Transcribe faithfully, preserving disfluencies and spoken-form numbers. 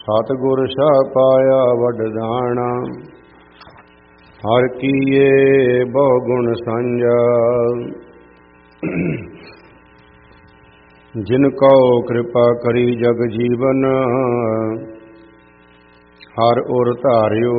ਸਤਿਗੁਰ ਸਾ ਪਾਇਆ ਵਡਦਾਣਾ, ਹਰ ਕੀਏ ਬਹੁ ਗੁਣ ਸਾਂਝਾ। ਜਿਨ ਕਉ ਕਿਰਪਾ ਕਰੀ ਜਗ ਜੀਵਨ, ਹਰ ਉਰ ਧਾਰਿਓ